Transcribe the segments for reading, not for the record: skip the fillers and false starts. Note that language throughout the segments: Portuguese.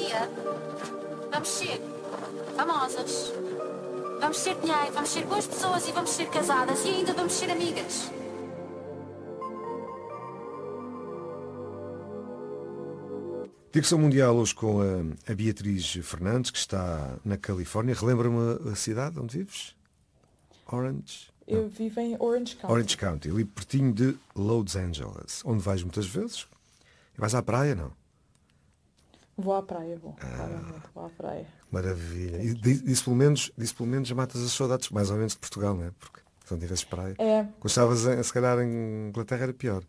dia vamos ser famosas, vamos ter dinheiro, vamos ser boas pessoas e vamos ser casadas e ainda vamos ser amigas. Dicção Mundial hoje com a Beatriz Fernandes, que está na Califórnia. Relembra-me a cidade onde vives? Orange? Eu vivo em Orange County. Orange County, ali pertinho de Los Angeles, onde vais muitas vezes. E vais à praia, não? Vou à praia, claramente, vou à praia. Maravilha. E disso pelo menos matas as saudades, mais ou menos, de Portugal, não é? Porque se não tivesses praia. Quando estavas, se calhar, em Inglaterra era pior.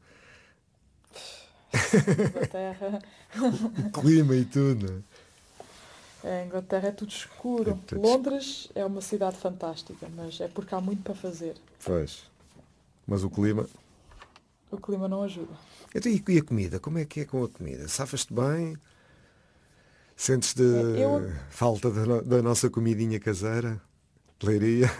Inglaterra. O clima e tudo. A Inglaterra é tudo escuro. Londres é uma cidade fantástica, mas é porque há muito para fazer. Pois. Mas o clima... O clima não ajuda. Então, e a comida? Como é que é com a comida? Safas-te bem? Sentes de falta da nossa comidinha caseira? De Leiria?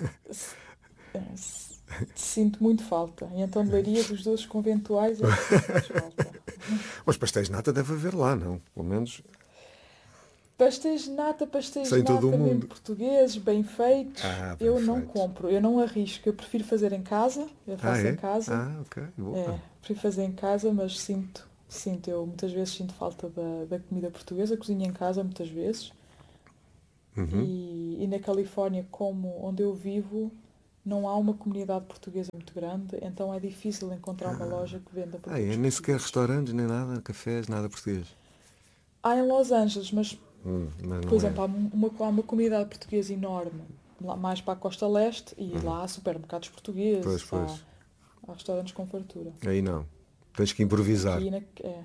Sinto muito falta. E então de Leiria, dos doces conventuais, é o que faz falta. Mas pastéis de nata deve haver lá, não? Pelo menos... Pastéis de nata mesmo portugueses, bem feitos, eu não compro, eu não arrisco, eu prefiro fazer em casa, eu faço em casa. Ok. Boa. Prefiro fazer em casa, mas eu muitas vezes sinto falta da comida portuguesa, cozinho em casa muitas vezes. Uhum. E na Califórnia, como onde eu vivo, não há uma comunidade portuguesa muito grande, então é difícil encontrar uma loja que venda produtos nem sequer restaurantes, nem nada, cafés, nada português. Há em Los Angeles, mas por exemplo, é. há uma comunidade portuguesa enorme, lá mais para a costa leste, e lá há supermercados portugueses, Pois. Há restaurantes com fartura. Aí não, tens que improvisar. Aqui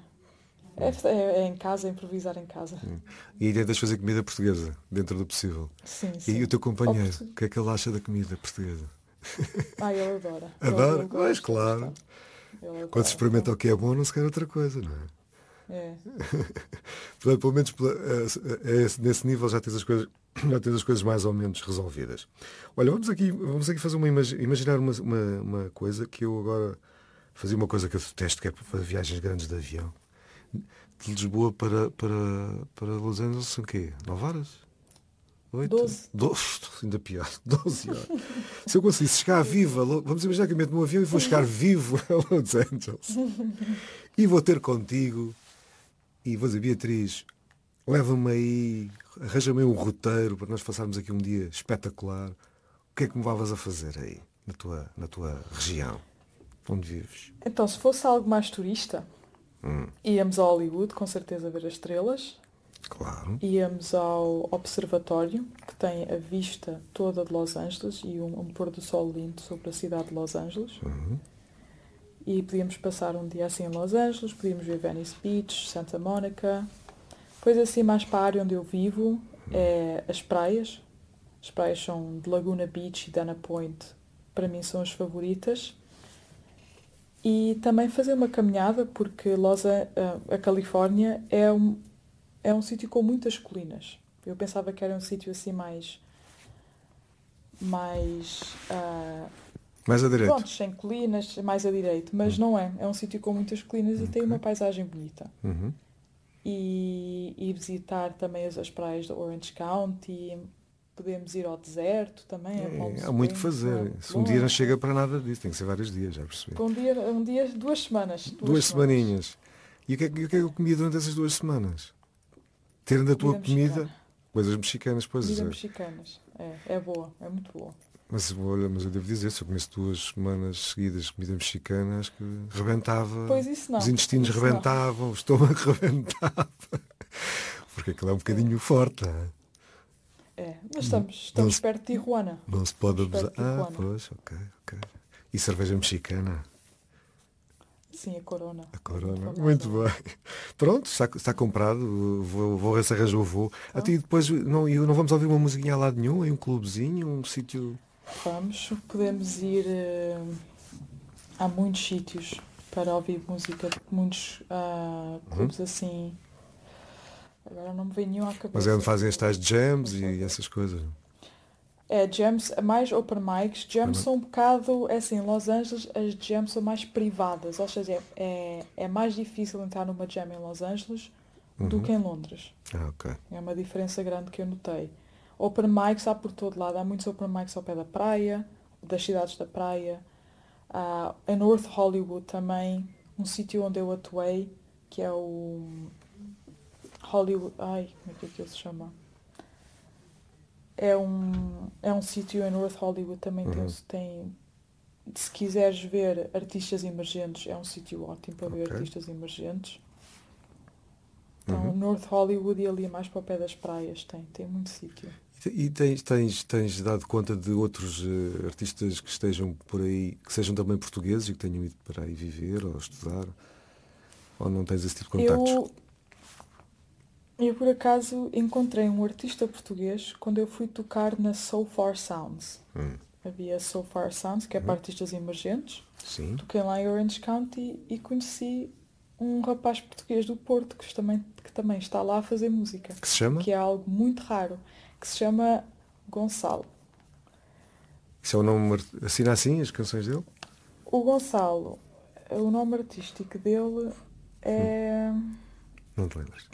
é em casa, improvisar em casa. E tentas fazer comida portuguesa, dentro do possível. Sim. E o teu companheiro, o que é que ele acha da comida portuguesa? Ele adora. Adora? Pois, claro. Quando se experimenta o que é bom, não se quer outra coisa, não é? Portanto, pelo menos nesse nível já tens as coisas mais ou menos resolvidas. Olha, vamos aqui fazer imaginar uma coisa que eu agora fazia, uma coisa que eu detesto, que é fazer viagens grandes de avião. De Lisboa para Los Angeles são o quê? 9 horas? 8? 12, ainda pior, 12 horas. Se eu conseguisse chegar viva, vamos imaginar que eu meto no avião e vou chegar vivo a Los Angeles. E vou ter contigo. E vou dizer, Beatriz, leva-me aí, arranja-me um roteiro para nós passarmos aqui um dia espetacular. O que é que me levavas a fazer aí, na tua região, onde vives? Então, se fosse algo mais turista, íamos a Hollywood, com certeza, ver as estrelas. Claro. Íamos ao observatório, que tem a vista toda de Los Angeles e um pôr do sol lindo sobre a cidade de Los Angeles. E podíamos passar um dia assim em Los Angeles, podíamos ver Venice Beach, Santa Monica. Depois assim mais para a área onde eu vivo, as praias. As praias são de Laguna Beach e Dana Point, para mim são as favoritas. E também fazer uma caminhada, porque a Califórnia é um sítio com muitas colinas. Eu pensava que era um sítio assim mais mais a direito. Pronto, sem colinas, mais a direito, mas não é. É um sítio com muitas colinas e tem uma paisagem bonita. E visitar também as praias de Orange County, podemos ir ao deserto também. Há muito que fazer. Se um dia não chega para nada disso, tem que ser vários dias, já percebi. Um dia, 2 semanas. Duas semaninhas. E o que é que eu comia durante essas 2 semanas? Terem da tua comida, coisas mexicanas, pois. Comidas mexicanas. É boa, é muito boa. Mas eu devo dizer, se eu comesse 2 semanas seguidas de comida mexicana, acho que rebentava. Pois isso não. Os intestinos rebentavam, o estômago rebentava. Porque aquilo é um bocadinho forte. Mas estamos perto de Tijuana. Não se pode abusar. Pois, ok. E cerveja mexicana? Sim, a Corona. A Corona, muito bem. Pronto, está comprado, vou ver se arranjo o voo. Até depois não vamos ouvir uma musiquinha a lado nenhum, em um clubezinho, um sítio... Podemos ir... há muitos sítios para ouvir música, muitos clubes assim... Agora não me vem nenhum à cabeça. Mas é onde fazem as tais jams e essas coisas? Jams, mais open mics. Jams são um bocado, assim, em Los Angeles as jams são mais privadas, ou seja, é mais difícil entrar numa jam em Los Angeles do que em Londres. Ok. É uma diferença grande que eu notei. Open mics há por todo lado. Há muitos open mics ao pé da praia, das cidades da praia. Há em North Hollywood também, um sítio onde eu atuei, que é o Hollywood... Ai, como é que aquilo se chama? É um sítio em North Hollywood também tem... Se quiseres ver artistas emergentes, é um sítio ótimo para ver artistas emergentes. Então, North Hollywood e ali mais para o pé das praias tem muito sítio. E tens dado conta de outros artistas que estejam por aí, que sejam também portugueses e que tenham ido para aí viver ou estudar? Ou não tens esse tipo de contactos? Eu por acaso encontrei um artista português quando eu fui tocar na So Far Sounds. Havia So Far Sounds, que é para artistas emergentes. Sim. Toquei lá em Orange County e conheci um rapaz português do Porto que também está lá a fazer música. Que se chama? Que é algo muito raro. Que se chama Gonçalo. Isso é o nome, assina assim as canções dele? O Gonçalo, o nome artístico dele é... Não te lembras?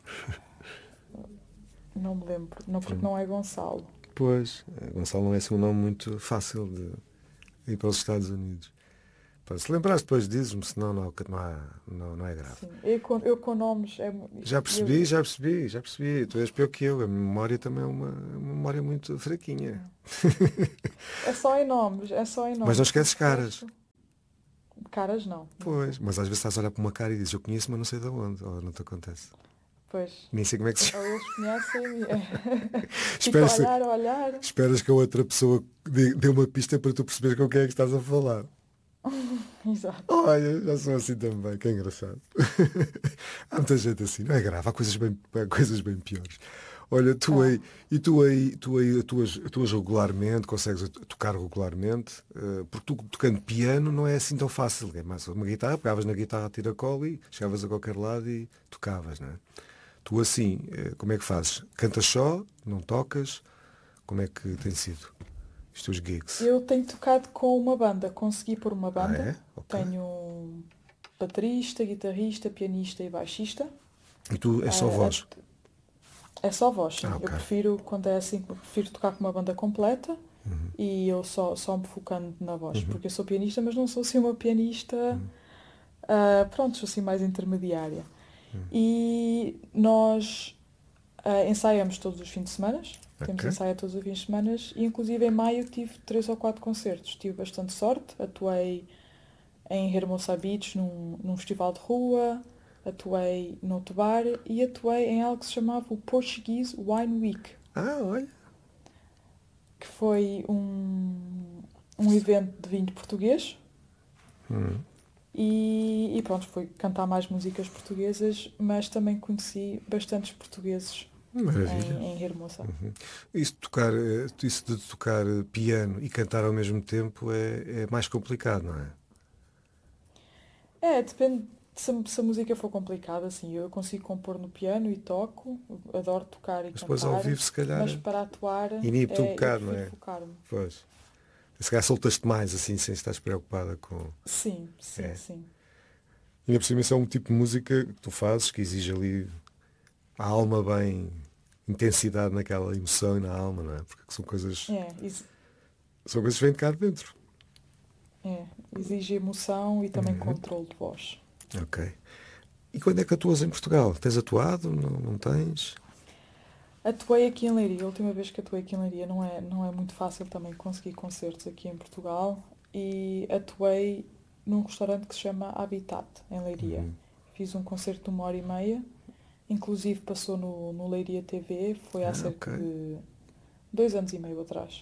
Não me lembro, não, porque não é Gonçalo. Pois, Gonçalo não é assim um nome muito fácil de ir para os Estados Unidos. Se lembrares depois dizes-me, senão não é grave. Sim, eu com nomes... Já percebi. Tu és pior que eu. A minha memória também é uma memória muito fraquinha. É só em nomes. Mas não esqueces caras. Caras não. Pois, mas às vezes estás a olhar para uma cara e dizes, eu conheço, mas não sei de onde. Ou não te acontece. Pois. Nem sei como é que se chama. Ou eles conhecem-me. Esperas, olhar. Esperas que a outra pessoa dê uma pista para tu perceberes com quem é que estás a falar. Exato. Olha, já sou assim também, que é engraçado. Há muita gente assim, não é grave, há coisas bem piores. Olha, tu aí atuas regularmente, consegues tocar regularmente, porque tu tocando piano não é assim tão fácil. É mais uma guitarra, pegavas na guitarra a tiracolo e chegavas a qualquer lado e tocavas, não é? Tu assim, como é que fazes? Cantas só? Não tocas? Como é que tem sido os teus gigs? Eu tenho tocado com uma banda, consegui pôr uma banda. É? Okay. Tenho um baterista, guitarrista, pianista e baixista. E tu és só voz? É só voz, sim. Okay. Eu prefiro, quando é assim, prefiro tocar com uma banda completa e eu só me focando na voz. Porque eu sou pianista, mas não sou assim uma pianista, pronto, sou assim mais intermediária. E nós ensaiamos todos os fins de semana. Temos ensaio todos os fins de semana e inclusive em maio tive 3 ou 4 concertos. Tive bastante sorte, atuei em Hermosa Beach num festival de rua, atuei no outro bar e atuei em algo que se chamava o Portuguese Wine Week. Olha. Que foi um evento de vinho português. E pronto, fui cantar mais músicas portuguesas, mas também conheci bastantes portugueses. Maravilha. Em Hermosa. Isso de tocar piano e cantar ao mesmo tempo é mais complicado, não é? Depende se a música for complicada, assim, eu consigo compor no piano e toco, adoro tocar e mas cantar. Depois ao vivo se calhar mas para atuar inibe-te um bocado, não é? Focar-me. Pois. Se calhar soltas-te mais assim, sem estar preocupada com... Sim. E ainda por cima isso é um tipo de música que tu fazes que exige ali a alma bem, intensidade naquela emoção e na alma, não é? Porque são coisas... São coisas que vêm de cá de dentro. Exige emoção e também controle de voz. Ok. E quando é que atuas em Portugal? Tens atuado? Não tens? Atuei aqui em Leiria. A última vez que atuei aqui em Leiria não é muito fácil também conseguir concertos aqui em Portugal. E atuei num restaurante que se chama Habitat, em Leiria. Fiz um concerto de 1h30. Inclusive passou no Leiria TV. Foi há cerca de 2 anos e meio atrás.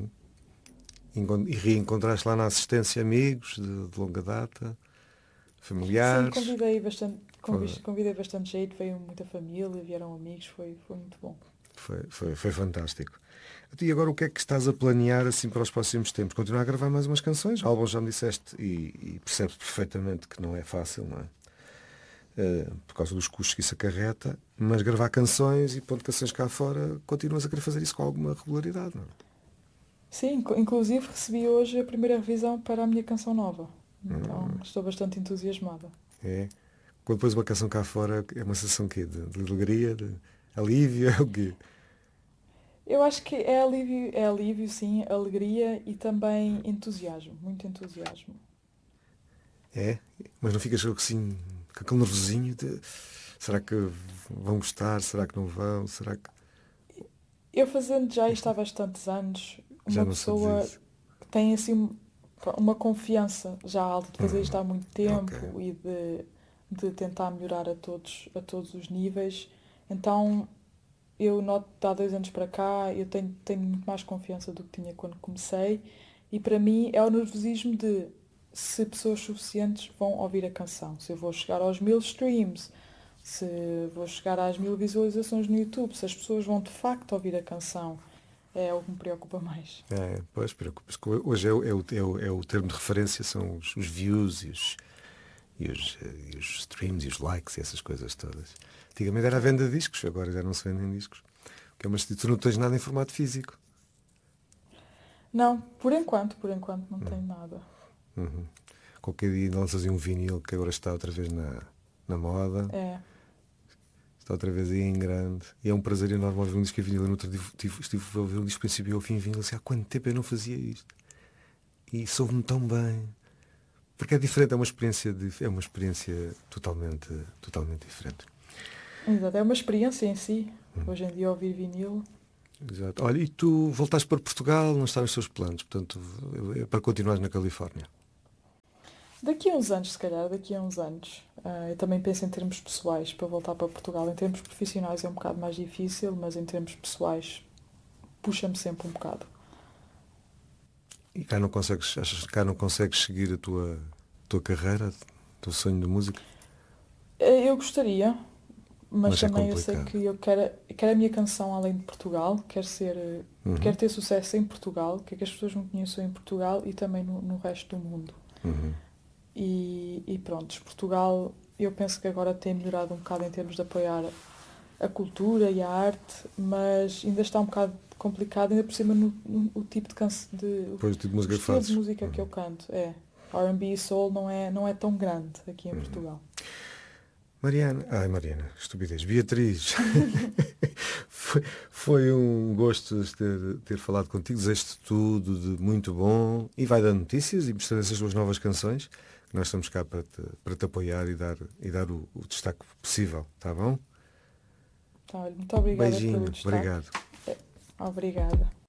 E reencontraste lá na assistência amigos de longa data? Familiares? Sim, convidei bastante gente, veio muita família, vieram amigos, foi muito bom. Foi fantástico. E agora o que é que estás a planear assim para os próximos tempos? Continuar a gravar mais umas canções? Álbuns já me disseste e percebes perfeitamente que não é fácil, não é? Por causa dos custos que isso acarreta, mas gravar canções e pondo canções cá fora, continuas a querer fazer isso com alguma regularidade, não é? Sim, inclusive recebi hoje a primeira revisão para a minha canção nova. Então estou bastante entusiasmada. Quando pões uma canção cá fora, é uma sensação quê? De alegria, de alívio, é o quê? Eu acho que é alívio, sim, alegria e também entusiasmo, muito entusiasmo. É? Mas não ficas assim, com aquele nervosinho de será que vão gostar? Será que não vão? Será que Eu fazendo já isto há bastantes anos, já uma não sentes pessoa isso? tem assim uma confiança já alta de fazer isto há muito Ok. tempo e de tentar melhorar a todos os níveis. Então eu noto de há 2 anos para cá, tenho muito mais confiança do que tinha quando comecei e para mim é o nervosismo de se pessoas suficientes vão ouvir a canção, se eu vou chegar aos 1000 streams, se vou chegar às 1000 visualizações no YouTube, se as pessoas vão de facto ouvir a canção, é o que me preocupa mais. É, pois, preocupas. Hoje é o termo de referência, são os views e os streams e os likes e essas coisas todas. Antigamente era a venda de discos, agora já não se vendem discos. Porque é uma, tu não tens nada em formato físico. Não, por enquanto não tenho nada. Uhum. Qualquer dia lanças aí um vinil que agora está outra vez na moda. É, Está outra vez aí em grande. E é um prazer enorme ouvir um disco em vinil. Eu no outro dia estive a ouvir um disco princípio ao fim em vinil. Assim, há quanto tempo eu não fazia isto? E soube-me tão bem. Porque é diferente, é uma experiência totalmente diferente. exato, é uma experiência em si. Hoje em dia ouvir vinil. Exato. Olha, e tu voltaste para Portugal, não está nos teus planos, portanto, é para continuares na Califórnia. Daqui a uns anos, se calhar, daqui a uns anos. Eu também penso em termos pessoais para voltar para Portugal. Em termos profissionais é um bocado mais difícil, mas em termos pessoais puxa-me sempre um bocado. E cá não consegues, achas que cá não consegues seguir a tua carreira, o teu sonho de música? Eu gostaria, mas Mas é também eu sei complicado. que eu quero a minha canção além de Portugal, quero ter sucesso em Portugal, quero que as pessoas me conheçam em Portugal e também no resto do mundo. Uhum. E pronto, Portugal eu penso que agora tem melhorado um bocado em termos de apoiar a cultura e a arte, mas ainda está um bocado complicado, ainda por cima o tipo de canção, Depois o tipo de o música que estilo de fazes. música que eu canto. É, R&B e soul não é tão grande aqui em Portugal. Mariana, estupidez. Beatriz, foi um gosto ter falado contigo. Desejo-te tudo de muito bom e vai dar notícias e mostrar essas duas novas canções que nós estamos cá para te apoiar e dar o destaque possível, tá bom? Tá, olha, muito obrigada pelo Beijinho, destaque. obrigado. Obrigada.